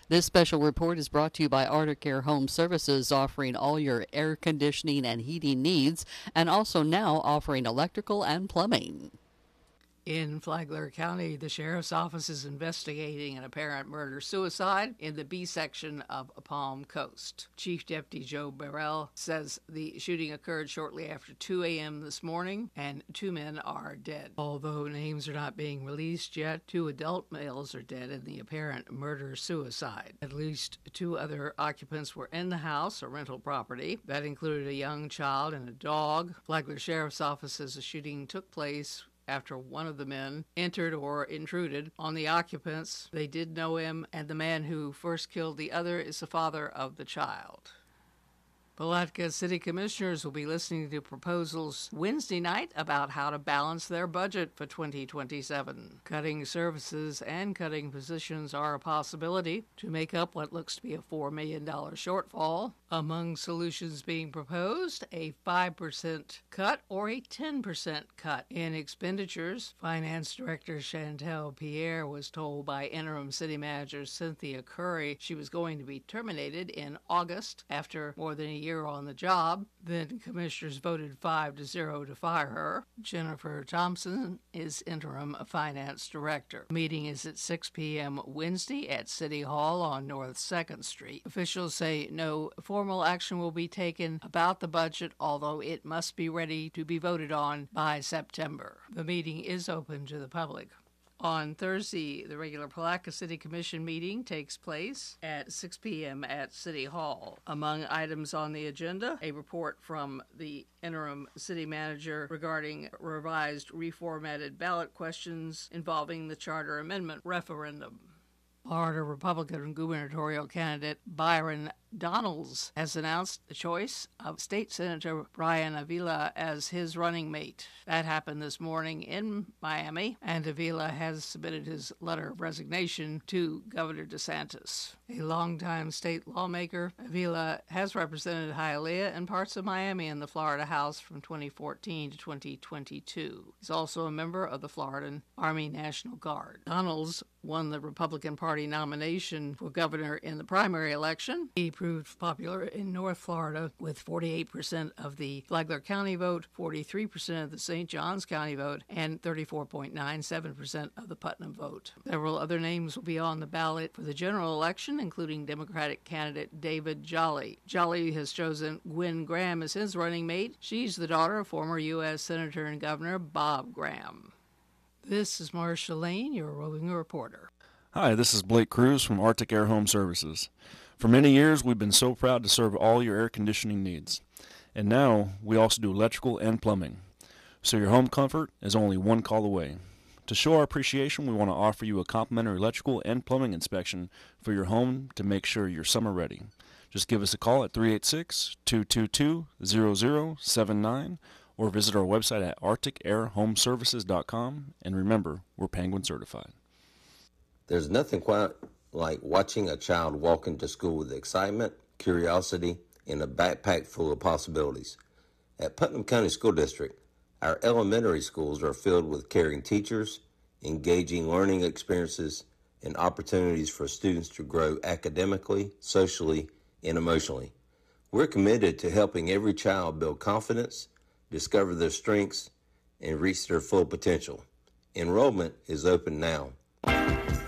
This special report is brought to you by Arctic Air Home Services, offering all your air conditioning and heating needs, and also now offering electrical and plumbing. In Flagler County, the Sheriff's Office is investigating an apparent murder-suicide in the B section of Palm Coast. Chief Deputy Joe Burrell says the shooting occurred shortly after 2 a.m. this morning, and 2 men are dead. Although names are not being released yet, 2 adult males are dead in the apparent murder-suicide. At least 2 other occupants were in the house, a rental property. That included a young child and a dog. Flagler Sheriff's Office says the shooting took place after one of the men entered or intruded on the occupants. They did know him, and the man who first killed the other is the father of the child. Palatka City Commissioners will be listening to proposals Wednesday night about how to balance their budget for 2027. Cutting services and cutting positions are a possibility to make up what looks to be a $4 million shortfall. Among solutions being proposed, a 5% cut or a 10% cut in expenditures. Finance Director Chantel Pierre was told by interim city manager Cynthia Curry she was going to be terminated in August after more than a year on the job. Then commissioners voted 5-0 to fire her. Jennifer Thompson is interim finance director. The meeting is at 6 p.m. Wednesday at City Hall on North 2nd Street. Officials say no formal action will be taken about the budget, although it must be ready to be voted on by September. The meeting is open to the public. On Thursday, the regular Palatka City Commission meeting takes place at 6 p.m. at City Hall. Among items on the agenda, a report from the interim city manager regarding revised reformatted ballot questions involving the charter amendment referendum. Florida Republican gubernatorial candidate Byron Donalds has announced the choice of State Senator Brian Avila as his running mate. That happened this morning in Miami, and Avila has submitted his letter of resignation to Governor DeSantis. A longtime state lawmaker, Avila has represented Hialeah and parts of Miami in the Florida House from 2014 to 2022. He's also a member of the Florida Army National Guard. Donalds won the Republican Party nomination for governor in the primary election. He proved popular in North Florida with 48% of the Flagler County vote, 43% of the St. Johns County vote, and 34.97% of the Putnam vote. Several other names will be on the ballot for the general election, including Democratic candidate David Jolly. Jolly has chosen Gwen Graham as his running mate. She's the daughter of former U.S. Senator and Governor Bob Graham. This is Marcia Lane, your roving reporter. Hi, this is Blake Cruz from Arctic Air Home Services. For many years, we've been so proud to serve all your air conditioning needs. And now, we also do electrical and plumbing. So your home comfort is only one call away. To show our appreciation, we want to offer you a complimentary electrical and plumbing inspection for your home to make sure you're summer ready. Just give us a call at 386-222-0079 or visit our website at arcticairhomeservices.com. And remember, we're Penguin certified. There's nothing quite like watching a child walk into school with excitement, curiosity, and a backpack full of possibilities. At Putnam County School District, our elementary schools are filled with caring teachers, engaging learning experiences, and opportunities for students to grow academically, socially, and emotionally. We're committed to helping every child build confidence, discover their strengths, and reach their full potential. Enrollment is open now.